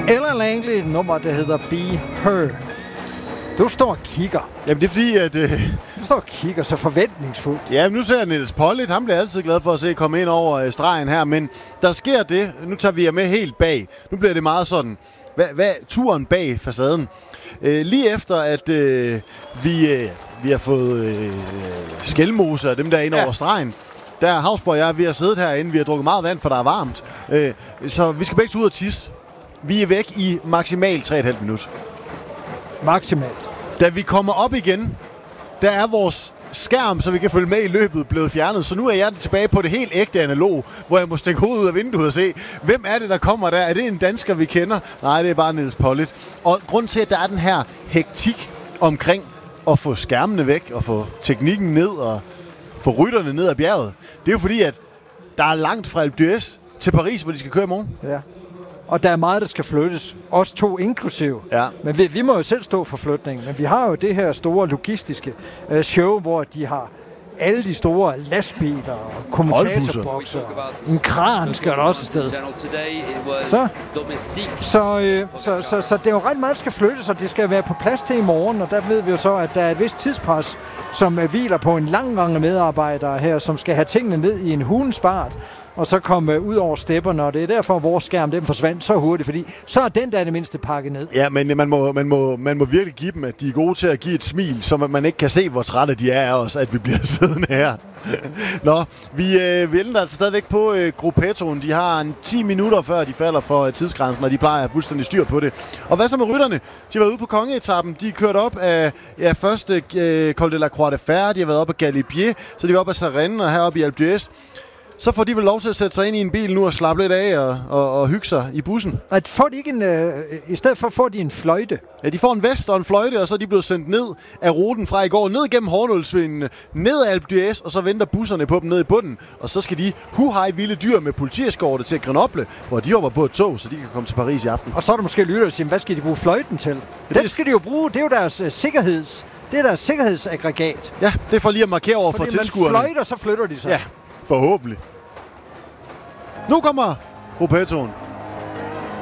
Ella Langley, et nummer, der hedder Be Her. Du står og kigger. Jamen, det er fordi, at... Du står og kigger så forventningsfuldt. Ja, nu ser jeg Niels Pollitt. Han bliver altid glad for at se komme ind over stregen her. Men der sker det. Nu tager vi jer med helt bag. Nu bliver det meget sådan... Hvad turen bag facaden? Lige efter, at vi har fået skælmose og dem der ind over stregen, der er Hausborg og jeg, vi har siddet herinde. Vi har drukket meget vand, for der er varmt. Så vi skal begge ud og tisse. Vi er væk i maksimalt 3,5 minutter. Maksimalt. Da vi kommer op igen, der er vores skærm, så vi kan følge med i løbet, blevet fjernet. Så nu er jeg tilbage på det helt ægte analog, hvor jeg må stikke hovedet ud af vinduet og se, hvem er det, der kommer der? Er det en dansker, vi kender? Nej, det er bare Niels Pollitt. Og grund til, at der er den her hektik omkring at få skærmene væk, og få teknikken ned, og få rytterne ned ad bjerget, det er jo fordi, at der er langt fra Alpe d'Huez til Paris, hvor de skal køre i morgen. Ja. Og der er meget, der skal flyttes. Os to inklusive. Ja. Men vi må jo selv stå for flytningen. Men vi har jo det her store logistiske show, hvor de har alle de store lastbiler og kommentatorbokser. En kran skal der også afsted. Så det er jo ret meget, der skal flyttes, og det skal være på plads til i morgen. Og der ved vi jo så, at der er et vist tidspres, som hviler på en lang række medarbejdere her, som skal have tingene ned i en hulens fart, og så komme ud over stepperne, og det er derfor, at vores skærm den forsvandt så hurtigt, fordi så er den der det mindste pakket ned. Ja, men man må virkelig give dem, at de er gode til at give et smil, så man ikke kan se, hvor trætte de er af os, at vi bliver siddende her. Nå, vi venter altså stadigvæk på gruppettoen. De har en 10 minutter før de falder for tidsgrænsen, og de plejer at have fuldstændig styr på det. Og hvad så med rytterne? De har været ude på kongeetappen. De er kørt op af første Col de la Croix de Fer, de har været op af Galibier, så de var op af Sarenne og heroppe i Alpe d'Huez. Så får de vel lov til at sætte sig ind i en bil nu og slappe lidt af og hygge sig i bussen. At får de ikke i stedet for får de en fløjte? Ja, de får en vest og en fløjte, og så er de blevet sendt ned af ruten fra i går, ned gennem Hornålsvinden, ned af Alpe d'Huez, og så venter busserne på dem ned i bunden. Og så skal de huhej vilde dyr med politieskorte til Grenoble, hvor de hopper på et tog, så de kan komme til Paris i aften. Og så er der måske lytter og siger, hvad skal de bruge fløjten til? Den skal de jo bruge, det er jo deres deres sikkerhedsaggregat. Ja, det er for lige at markere over for tilskuerne. Fordi man fløjter, så flytter de sig. Ja, forhåbentlig. Nu kommer gruppettoen.